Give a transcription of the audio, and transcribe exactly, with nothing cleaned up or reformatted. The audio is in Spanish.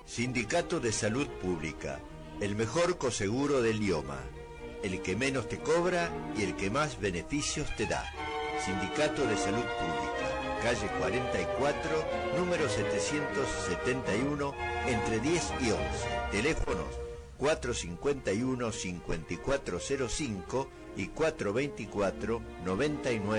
Sindicato de Salud Pública, el mejor coseguro del idioma, el que menos te cobra y el que más beneficios te da. Sindicato de Salud Pública, calle cuarenta y cuatro, número setecientos setenta y uno, entre diez y once. Teléfonos cuatro cinco uno, cinco cuatro cero cinco y cuatro dos cuatro, nueve nueve.